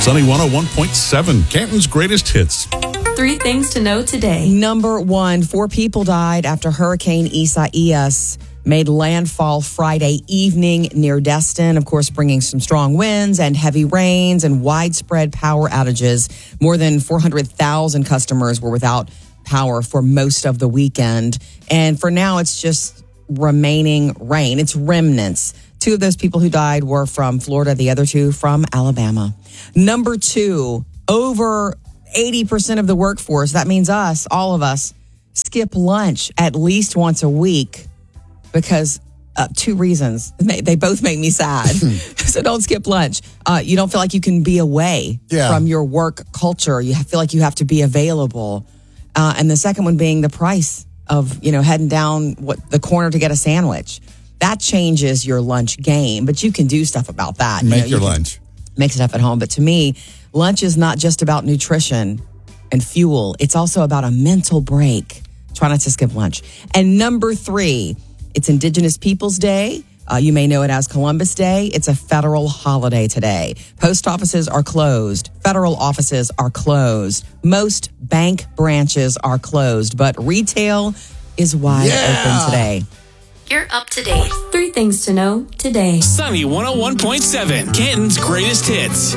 Sunny 101.7, Canton's greatest hits. 3 things to know today. Number 1, 4 people died after Hurricane Isaias made landfall Friday evening near Destin, of course, bringing some strong winds and heavy rains and widespread power outages. More than 400,000 customers were without power for most of the weekend. And for now, it's just remaining rain. It's remnants. 2 of those people who died were from Florida, the other 2 from Alabama. Number 2, over 80% of the workforce, that means us, all of us, skip lunch at least once a week because 2 reasons. They both make me sad. So don't skip lunch. You don't feel like you can be away from your work culture. You feel like you have to be available. And the second one being the price of, heading down the corner to get a sandwich. That changes your lunch game, but you can do stuff about that. Make your lunch. Make stuff at home. But to me, lunch is not just about nutrition and fuel. It's also about a mental break. Try not to skip lunch. And number 3, it's Indigenous Peoples Day. You may know it as Columbus Day. It's a federal holiday today. Post offices are closed. Federal offices are closed. Most bank branches are closed, but retail is wide open today. You're up to date. 3 things to know today. Sunny 101.7, Canton's greatest hits.